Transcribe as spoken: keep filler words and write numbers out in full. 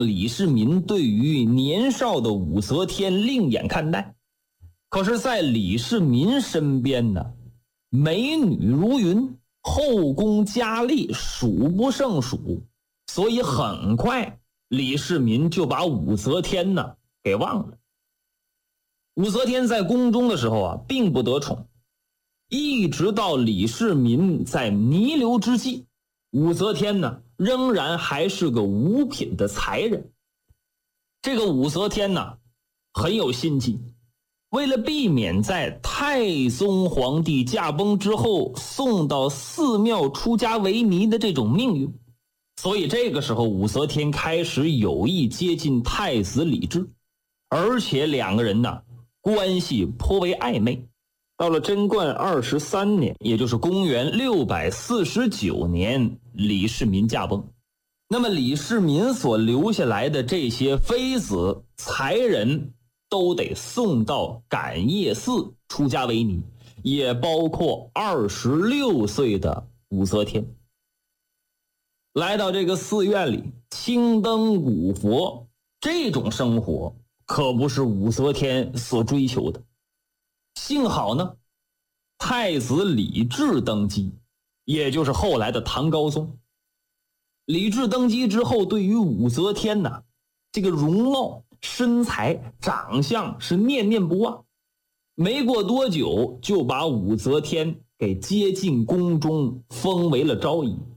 李世民对于年少的武则天另眼看待。可是在李世民身边呢，美女如云，后宫佳丽数不胜数，所以很快李世民就把武则天呢给忘了。武则天在宫中的时候啊，并不得宠，一直到李世民在弥留之际，武则天呢仍然还是个五品的才人。这个武则天呢很有心机，为了避免在太宗皇帝驾崩之后送到寺庙出家为尼的这种命运，所以这个时候武则天开始有意接近太子李治，而且两个人呢关系颇为暧昧。到了贞观二十三年，也就是公元六百四十九年，李世民驾崩。那么李世民所留下来的这些妃子才人都得送到感业寺出家为尼，也包括二十六岁的武则天。来到这个寺院里青灯古佛，这种生活可不是武则天所追求的。幸好呢，太子李治登基，也就是后来的唐高宗。李治登基之后，对于武则天呢，这个容貌、身材、长相是念念不忘。没过多久，就把武则天给接进宫中，封为了昭仪。